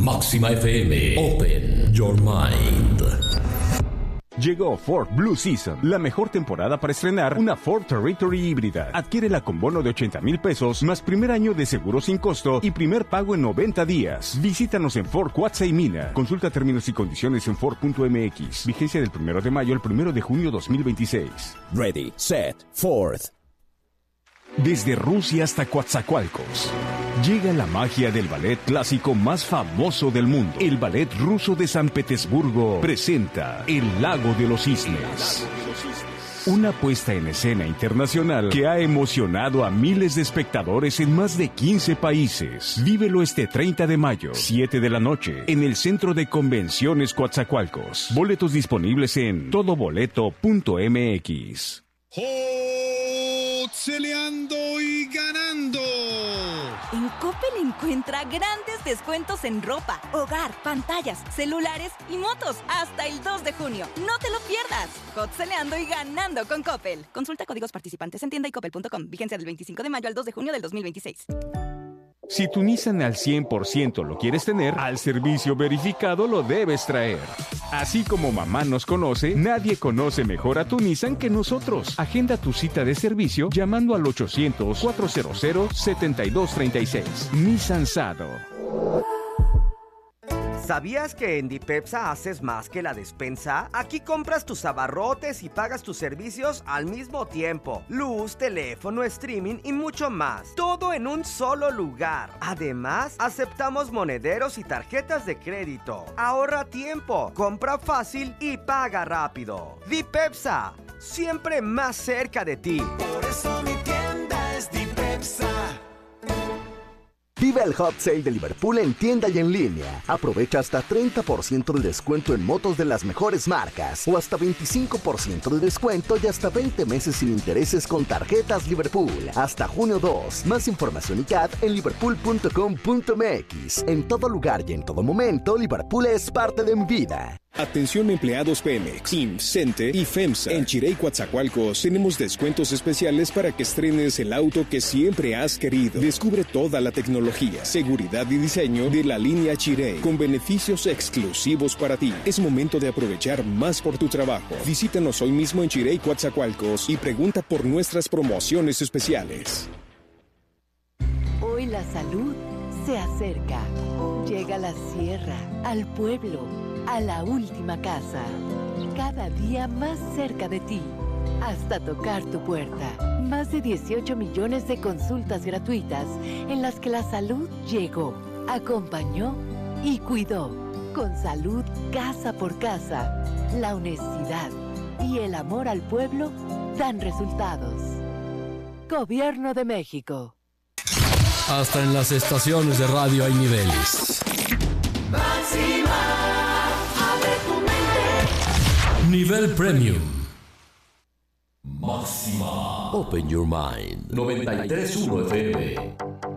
Máxima FM. Open your mind. Llegó Ford Blue Season, la mejor temporada para estrenar una Ford Territory híbrida. Adquiérela con bono de 80,000 pesos, más primer año de seguro sin costo y primer pago en 90 días. Visítanos en Ford Cuatza y Mina. Consulta términos y condiciones en Ford.mx. Vigencia del 1 de mayo al 1 de junio 2026. Ready, set, Ford. Desde Rusia hasta Coatzacoalcos, llega la magia del ballet clásico más famoso del mundo. El Ballet Ruso de San Petersburgo presenta El Lago de los Cisnes. Una puesta en escena internacional que ha emocionado a miles de espectadores en más de 15 países. Vívelo este 30 de mayo, 7 de la noche, en el Centro de Convenciones Coatzacoalcos. Boletos disponibles en todoboleto.mx. Celeando y ganando. En Coppel encuentra grandes descuentos en ropa, hogar, pantallas, celulares y motos hasta el 2 de junio. No te lo pierdas. Celeando y ganando con Coppel. Consulta códigos participantes en tienda y coppel.com. Vigencia del 25 de mayo al 2 de junio del 2026. Si tu Nissan al 100% lo quieres tener, al servicio verificado lo debes traer. Así como mamá nos conoce, nadie conoce mejor a tu Nissan que nosotros. Agenda tu cita de servicio llamando al 800-400-7236. Nissan Sado. ¿Sabías que en Dipepsa haces más que la despensa? Aquí compras tus abarrotes y pagas tus servicios al mismo tiempo. Luz, teléfono, streaming y mucho más. Todo en un solo lugar. Además, aceptamos monederos y tarjetas de crédito. Ahorra tiempo, compra fácil y paga rápido. Dipepsa, siempre más cerca de ti. Por eso mi tienda es Dipepsa. Vive el Hot Sale de Liverpool en tienda y en línea. Aprovecha hasta 30% de descuento en motos de las mejores marcas o hasta 25% de descuento y hasta 20 meses sin intereses con tarjetas Liverpool. Hasta junio 2. Más información y CAD en liverpool.com.mx. En todo lugar y en todo momento, Liverpool es parte de mi vida. Atención empleados Pemex, IMSS, CENTE y FEMSA. En Chirey, Coatzacoalcos tenemos descuentos especiales para que estrenes el auto que siempre has querido. Descubre toda la tecnología, seguridad y diseño de la línea Chirey con beneficios exclusivos para ti. Es momento de aprovechar más por tu trabajo. Visítanos hoy mismo en Chirey, Coatzacoalcos y pregunta por nuestras promociones especiales. Hoy la salud se acerca. Llega a la sierra, al pueblo, a la última casa, cada día más cerca de ti, hasta tocar tu puerta. Más de 18 millones de consultas gratuitas en las que la salud llegó, acompañó y cuidó. Con salud casa por casa, la honestidad y el amor al pueblo dan resultados. Gobierno de México. Hasta en las estaciones de radio hay niveles. Máxima. Nivel Premium. Máxima. Open your mind. 93.1 FM.